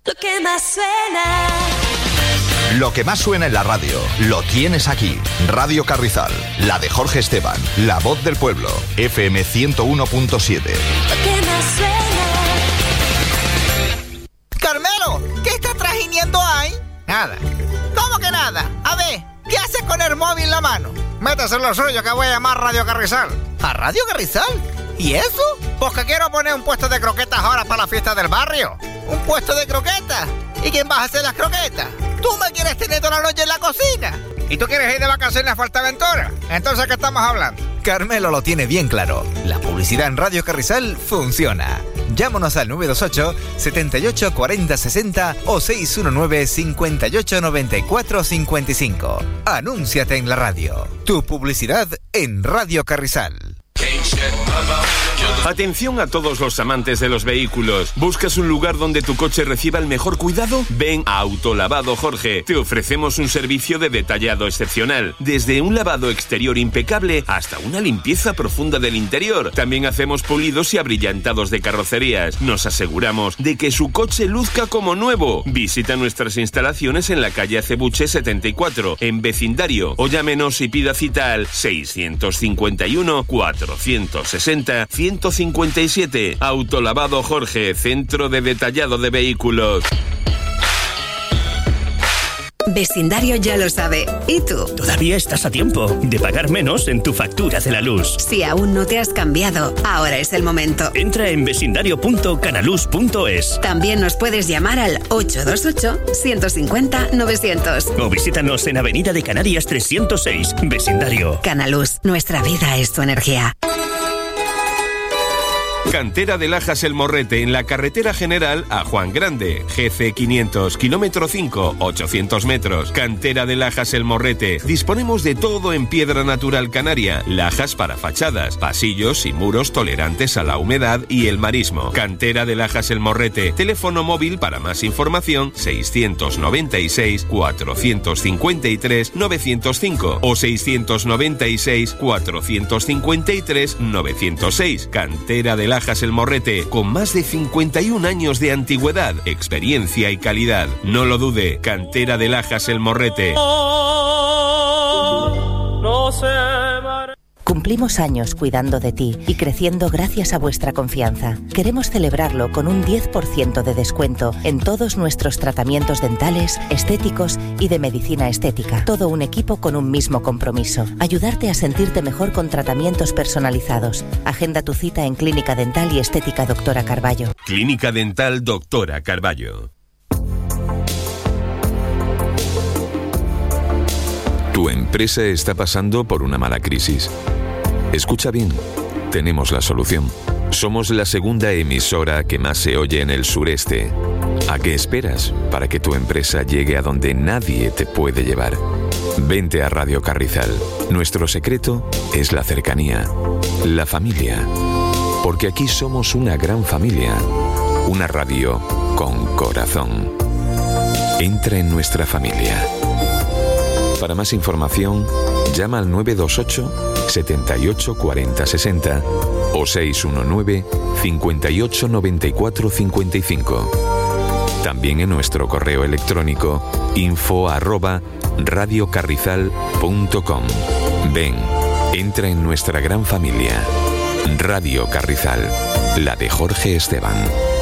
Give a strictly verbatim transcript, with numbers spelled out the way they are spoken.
Lo que más suena. Lo que más suena en la radio, lo tienes aquí. Radio Carrizal, la de Jorge Esteban, la voz del pueblo, F M ciento uno punto siete. Lo que más suena. Carmelo, ¿qué estás trajiniendo ahí? Nada. ¿Cómo que nada? A ver, ¿qué haces con el móvil en la mano? Métase en lo suyo que voy a llamar Radio Carrizal. ¿A Radio Carrizal? ¿Y eso? Pues que quiero poner un puesto de croquetas ahora para la fiesta del barrio. ¿Un puesto de croquetas? ¿Y quién vas a hacer las croquetas? ¿Tú me quieres tener toda la noche en la cocina? ¿Y tú quieres ir de vacaciones a Fuerteventura? Entonces, ¿qué estamos hablando? Carmelo lo tiene bien claro. La publicidad en Radio Carrizal funciona. Llámanos al nueve dos ocho, siete ocho, cuatro cero seis cero o seis uno nueve, cinco ocho, nueve cuatro cinco cinco. Anúnciate en la radio. Tu publicidad en Radio Carrizal. Atención a todos los amantes de los vehículos. ¿Buscas un lugar donde tu coche reciba el mejor cuidado? Ven a Autolavado Jorge. Te ofrecemos un servicio de detallado excepcional. Desde un lavado exterior impecable hasta una limpieza profunda del interior. También hacemos pulidos y abrillantados de carrocerías. Nos aseguramos de que su coche luzca como nuevo. Visita nuestras instalaciones en la calle Acebuche setenta y cuatro, en vecindario. O llámenos y pida cita al seiscientos cincuenta y uno, cuatrocientos sesenta, ciento cincuenta y siete. Autolavado Jorge, centro de detallado de vehículos. Vecindario ya lo sabe. ¿Y tú? Todavía estás a tiempo de pagar menos en tu factura de la luz. Si aún no te has cambiado, ahora es el momento. Entra en vecindario punto canaluz punto es. También nos puedes llamar al ocho dos ocho, ciento cincuenta, novecientos. O visítanos en Avenida de Canarias trescientos seis, Vecindario. Canaluz, nuestra vida es tu energía. Cantera de Lajas El Morrete, en la carretera general a Juan Grande, G C quinientos, kilómetro cinco, ochocientos metros. Cantera de Lajas El Morrete. Disponemos de todo en piedra natural canaria, lajas para fachadas, pasillos y muros tolerantes a la humedad y el marismo. Cantera de Lajas El Morrete. Teléfono móvil para más información seiscientos noventa y seis, cuatrocientos cincuenta y tres, novecientos cinco o seiscientos noventa y seis, cuatrocientos cincuenta y tres, novecientos seis. Cantera de Lajas El Morrete, con más de cincuenta y un años de antigüedad, experiencia y calidad. No lo dude, Cantera de Lajas El Morrete. No se Cumplimos años cuidando de ti y creciendo gracias a vuestra confianza. Queremos celebrarlo con un diez por ciento de descuento en todos nuestros tratamientos dentales, estéticos y de medicina estética. Todo un equipo con un mismo compromiso: ayudarte a sentirte mejor con tratamientos personalizados. Agenda tu cita en Clínica Dental y Estética Doctora Carballo. Clínica Dental Doctora Carballo. Tu empresa está pasando por una mala crisis. Escucha bien, tenemos la solución. Somos la segunda emisora que más se oye en el sureste. ¿A qué esperas para que tu empresa llegue a donde nadie te puede llevar? Vente a Radio Carrizal. Nuestro secreto es la cercanía, la familia. Porque aquí somos una gran familia. Una radio con corazón. Entra en nuestra familia. Para más información, llama al nueve dos ocho, siete ocho, cuatro cero seis cero o seis uno nueve, cinco ocho, nueve cuatro cinco cinco. También en nuestro correo electrónico info arroba radiocarrizal punto com. Ven, entra en nuestra gran familia. Radio Carrizal, la de Jorge Esteban.